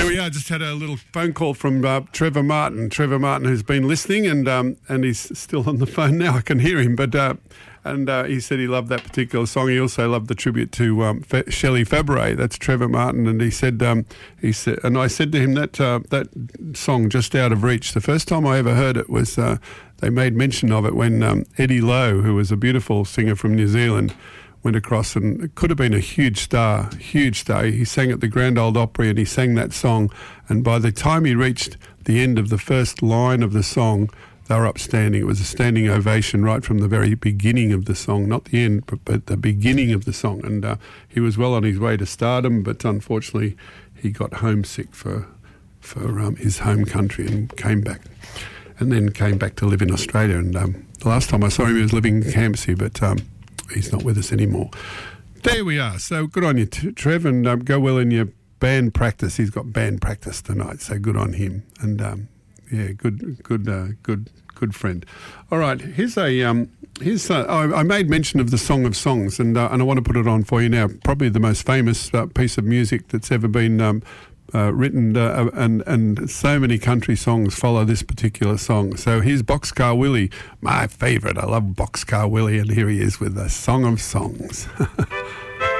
There we are. Just had a little phone call from Trevor Martin. Trevor Martin, who's been listening, and he's still on the phone now. I can hear him, but he said he loved that particular song. He also loved the tribute to Shelley Fabares. That's Trevor Martin, and he said, and I said to him that song Just Out of Reach. The first time I ever heard it was they made mention of it when Eddie Lowe, who was a beautiful singer from New Zealand, went across, and it could have been a huge star. He sang at the Grand Ole Opry, and he sang that song, and by the time he reached the end of the first line of the song, they were upstanding. It was a standing ovation right from the very beginning of the song, not the end, but the beginning of the song. And he was well on his way to stardom, but unfortunately he got homesick for his home country and came back to live in Australia. And the last time I saw him, he was living in Campsie, but he's not with us anymore. There we are. So good on you, Trev, and go well in your band practice. He's got band practice tonight, so good on him. And good friend. All right, here's I made mention of the Song of Songs, and I want to put it on for you now. Probably the most famous piece of music that's ever been written, and so many country songs follow this particular song. So here's Boxcar Willie, my favourite. I love Boxcar Willie, and here he is with the Song of Songs.